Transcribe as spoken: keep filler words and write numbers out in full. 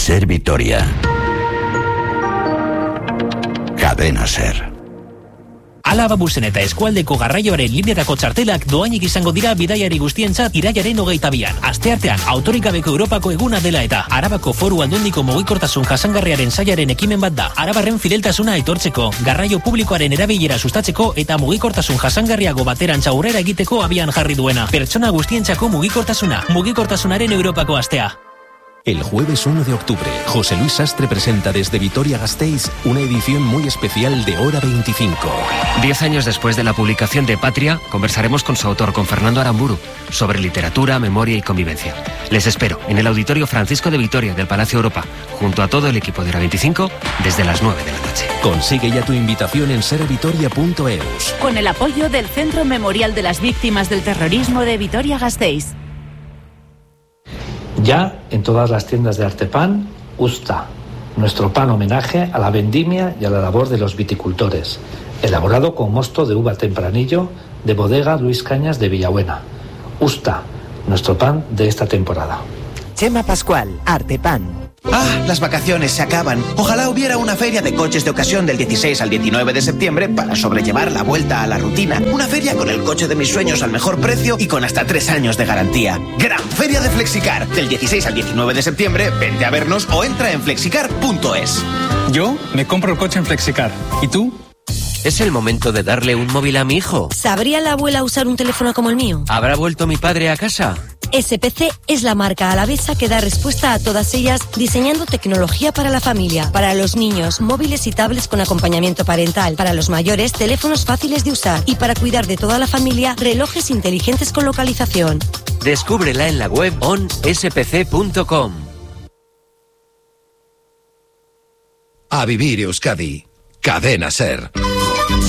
Ser Vitoria. Cadena Ser. Alaba busen eta eskualdeko garraioaren lineetako txartelak doainik izango dira bidaiari guztientzat irailaren hogeita bian. Asteartean, autorik gabeko Europako eguna dela eta Arabako Foru Aldundiko mugikortasun jasangarriaren sailaren ekimen bat da. Arabarren fideltasuna aitortzeko, garraio publikoaren erabilera sustatzeko eta mugikortasun jasangarriago baterantza aurrera egiteko abian jarri duena. Pertsona guztientzako mugikortasuna, mugikortasunaren Europako astea. El jueves uno de octubre, José Luis Sastre presenta desde Vitoria-Gasteiz una edición muy especial de Hora veinticinco. Diez años después de la publicación de Patria, conversaremos con su autor, con Fernando Aramburu, sobre literatura, memoria y convivencia. Les espero en el Auditorio Francisco de Vitoria del Palacio Europa, junto a todo el equipo de Hora veinticinco, desde las nueve de la noche. Consigue ya tu invitación en servitoria punto eus. Con el apoyo del Centro Memorial de las Víctimas del Terrorismo de Vitoria-Gasteiz. Ya en todas las tiendas de Artepan, Usta, nuestro pan homenaje a la vendimia y a la labor de los viticultores, elaborado con mosto de uva tempranillo de bodega Luis Cañas de Villabuena. Usta, nuestro pan de esta temporada. Chema Pascual, Artepan. Ah, las vacaciones se acaban. Ojalá hubiera una feria de coches de ocasión del dieciséis al diecinueve de septiembre para sobrellevar la vuelta a la rutina. Una feria con el coche de mis sueños al mejor precio y con hasta tres años de garantía. Gran Feria de Flexicar. Del dieciséis al diecinueve de septiembre, vente a vernos o entra en flexicar punto es. Yo me compro el coche en Flexicar. ¿Y tú? Es el momento de darle un móvil a mi hijo. ¿Sabría la abuela usar un teléfono como el mío? ¿Habrá vuelto mi padre a casa? S P C es la marca alavesa que da respuesta a todas ellas, diseñando tecnología para la familia, para los niños, móviles y tablets con acompañamiento parental, para los mayores, teléfonos fáciles de usar y para cuidar de toda la familia, relojes inteligentes con localización. Descúbrela en la web on s p c punto com. A vivir Euskadi. Cadena Ser.